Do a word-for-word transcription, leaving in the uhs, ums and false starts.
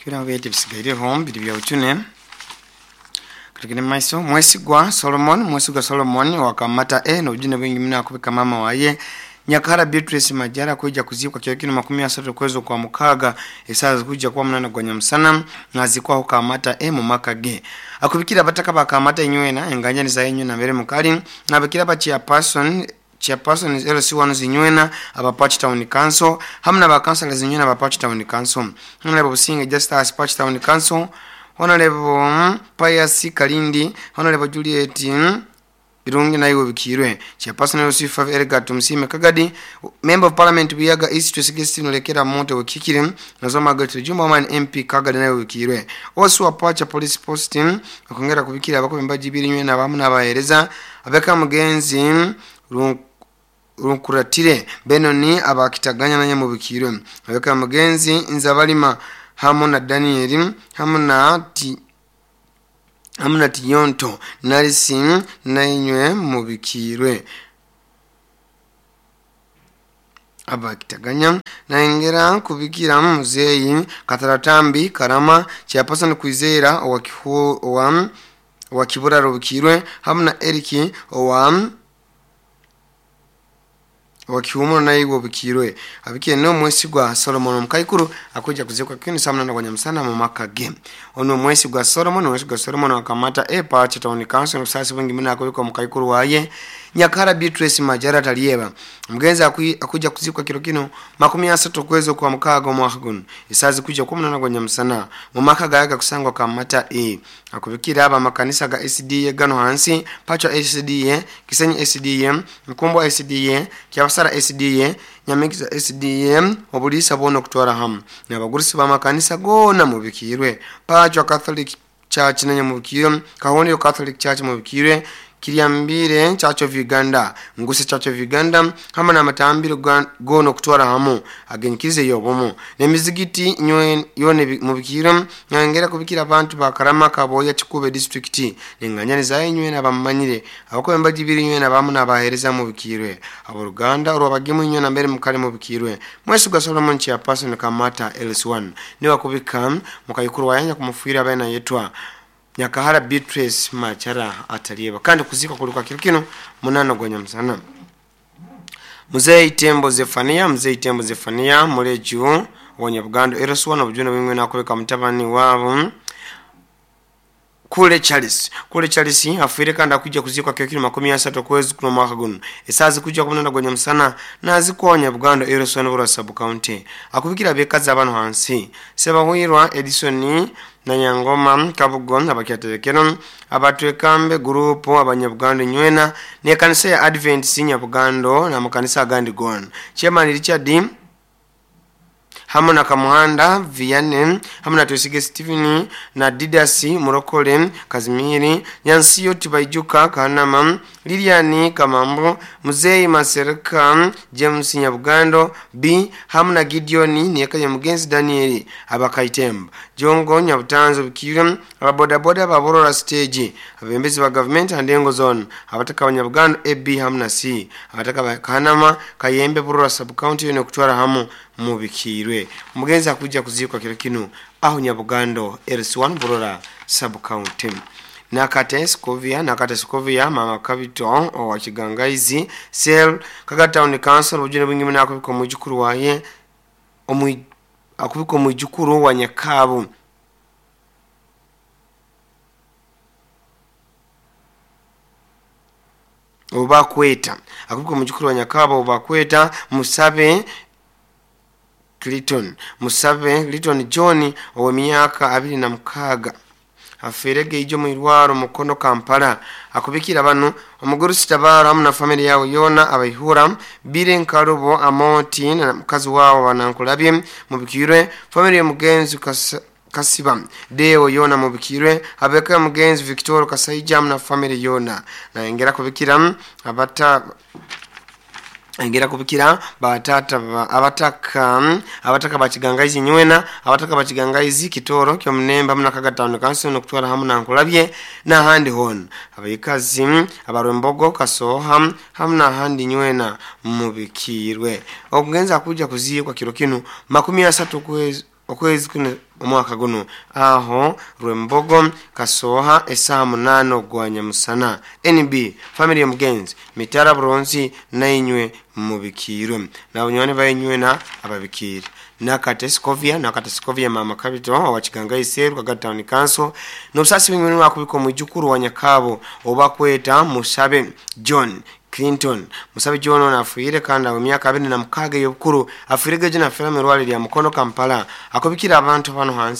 kira bete bisigaire home biri bya uchune kregene maiso mwesigwa Solomon mwesigwa Solomon wakamata e no ujune bwingi mna kubika mama waye Nyakara Beatrice Majara kuja kuzikwa kyo kino makumi asatu kwezo kwa mukaga esaza kuja kwa mnana gwanya msana nazikwa hukamata e mu makage akubikira bataka bakamata inywena enganya niza yenyu na mbere mukali nabikira ba chairperson chairperson L C one zinywena aba Patch Town Council hamna ba councilors zinywena aba Patch Town Council hamna ba businga Justice Patch Town Council Honorable Pius Kalindi Honorable Juliet Birungi na iwo bikirwe chairperson Yosifa Elgat Msime Kagadi member of parliament biyaga East to sixteen lekera moto wikikire nazoma gato Juma man M P Kagadi na iwo bikirwe osu apacha police posting akongera kubikira abako bembaji birinywe na bamuna bahereza abeka mugenzi runkuratire Benoni abakitaganya nanye mu bikirwe abeka mugenzi inzabalima hamuna Daniel hamuna ti Amuna tiyonto narisim nainywe mubikirwe abakitaganya naingera kubikira muzeyi Kataratambi Karama chairperson Kwizera owakihu owam wakibura rubikirwe hamuna Eriki owam wakihumo na iwo bikirwe abikiye no mwesigwa Solomon mkaikuru akuja kuzikwa kini samana na kwanyamsana mu makage ono mwesigwa Solomon mwesigwa Solomon wakamata e Patch Town Council usasi wengi mina akuliko mkaikuru waye Nyakara Beatrice Majara talieba mgenza akuja kuzikwa kilo kino makumi asatu kwezo kwa mkago mwahagun isazi kuja kumuna na kwanyamsana mu makaga yaga kusangwa kamata e akubikira aba makanisa ga S D A gano hansi Pacho S D A Kisenyi S D A Mkumbo S D A Kiawasara S D A Nyamikiza S D A obulisa bono kutwara hamu nabagurisi ba makanisa gona mu bikirwe Pacho Catholic Church na nyamukirwe Kahonio Catholic Church mu bikirwe Kiriambire Church of Uganda Nguse Church of Uganda hama na matambiro gono kutwara hamu agenyikirize yobomo nemizigiti nywe yone mu bikirwe nyangera kubikira abantu ba Karama Kaboya Chikube district nenganyani za nywe na bamanyire abako embaji biri nywe na bamuna bahereza mu bikirwe abo Uganda oro bagimu nywe na mbere mukale mu bikirwe mwesigwa Solomon chairperson Kamata L C one niwa kubika mukayikuru wayanya kumufuira abana yetwa Nyakara Beatrice Majara atalieba kandi kuzika kulikuwa kilo kino munano gwanya msana Muzei Tembo Zefania Muzei Tembo Zefania Muleju Wanyabugando L C one obujuna bimwe nakobeka mutabani wabo Kule Charles Kule Charles afire kandi akujja kuzikwa kilo kino makumi asatu kwezi kuno mwaka guno esazi kujja kumunana gwanya msana nazikonya Bugando L C one bura sub county akubikira bekaza abantu hansi Sebahwirwa Edison na Nyangoma Kabugon abakyatelekeno abatwekambe group abanyabugando nywena ne kanisa ya Advent sinya Bugando na makanisa agandi gon Chairman Richard hamuna Kamuhanda Vianney hamuna Tosige Stephen na Didasi Murokole Kazimiri Nyansiyo Tibaijuka Kanama Liliani Kamambo Muzei Masereka James Nyabugando B hamuna Gideoni Niekanya Mugenzi Danieli Abakaitemba Jongo Nyabutanzo Bikire ababoda boda baborora stage abembezi ba government andengo zone abataka abanyabugando A B hamuna C abataka Kanama Kayembe Burura sub county yone kutwara hamu mu bikirwe mugenzi akujja kuzikwa kilo kino aho Nyabugando L C one Burura sub county Nakate Skovia Nakate Skovia mama Kabito owa Kigangaizi Sel Kagata Town Council ujune bwingi mna akubiko mujukuru waye omu akubiko mujukuru wa Nyakabu Obakweta akubiko mujukuru wa Nyakabu Obakweta Musabe Clinton Musabe Clinton John owa myaka abiri na mukaga aferege ijo mwirwaro mukono Kampala akubikira bano omuguru sitabara amuna family yawo yona abayihura bire nkarubo amoti na mukazi wawo banankulabye mubikirwe family mugenzi Kasiba deo yona mubikirwe abeka mugenzi Victor Kasaija amuna family yona na ingera kubikira abata Engera kubikira batata abataka abataka bakigangaizi nywena abataka bakigangaizi kitoro kyo mnemba mna Kagata Council no kutwara hamu na nkulabye na handi hon abayikazi abarembogo kasoha hamna handi nywena mubikirwe obugenza kuja kuziyekwa kilo kino makumi asatu kwezi okwezi kuno omwaka guno aho Rwembogo Kasoha esa munano gwanya musana N B family mugenzi mitara bronzi nainywe mubikiro na unywane bayinywe na ababikira nakate Scovia nakate Scovia mama capital wa Kiganga iseru kaga town council no busasi bimwe wakubiko mu jukuru wa Nyakabo obakweta Musabe John Clinton Musabe John onafuire kandi mu myaka abiri na mukage y'obukuru afirige jina family rwali ya mukono Kampala akubikira abantu bano hansi